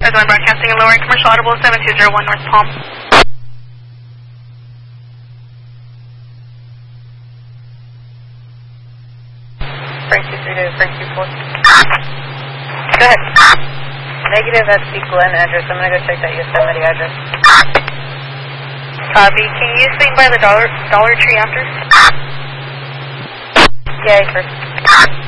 Glenn Broadcasting and lowering commercial audible 7201 North Palm. Frank 23 to Frank 24. Go ahead. Negative, that's the Glen address. I'm going to go check that Yosemite address. Copy. Can you swing by the Dollar Tree after? Yeah, first.